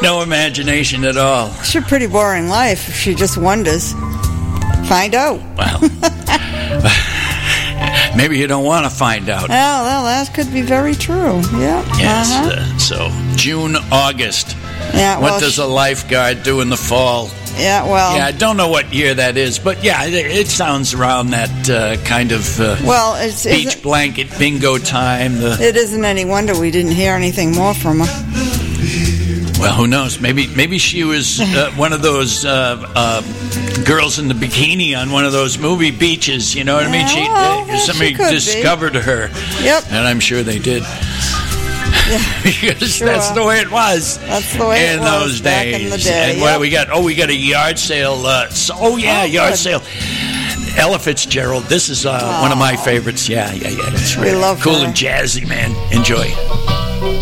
No imagination at all. It's a pretty boring life if she just wonders. Find out. Well, maybe you don't want to find out. Well, that could be very true. Yeah. Yes. So June, August. Yeah. What does a lifeguard do in the fall? Yeah. Well. Yeah, I don't know what year that is, but yeah, it sounds around that kind of it's beach blanket bingo time. It isn't any wonder we didn't hear anything more from her. Well, who knows? Maybe she was one of those girls in the bikini on one of those movie beaches. You know what I mean? Somebody discovered her. Yep. And I'm sure they did. Yeah, because that's the way it was. That's the way in those days. Back in the day. And what do we got? Oh, we got a yard sale. Yard sale. Ella Fitzgerald. This is one of my favorites. Yeah. It's really love cool her. and jazzy, man. Enjoy.